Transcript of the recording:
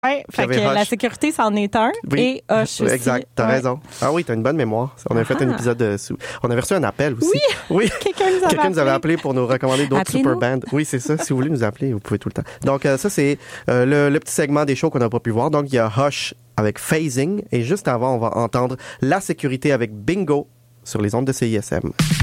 Ouais, fait que la sécurité, c'en est un. Oui. Et Hush aussi. Exact, t'as raison. Ah oui, t'as une bonne mémoire. On avait fait un épisode on avait reçu un appel aussi. Oui. Quelqu'un nous avait appelé pour nous recommander d'autres super bands. Oui, c'est ça. Si vous voulez nous appeler, vous pouvez tout le temps. Donc, ça, c'est le petit segment des shows qu'on n'a pas pu voir. Donc, il y a Hush avec Phasing. Et juste avant, on va entendre La Sécurité avec Bingo sur les ondes de CISM.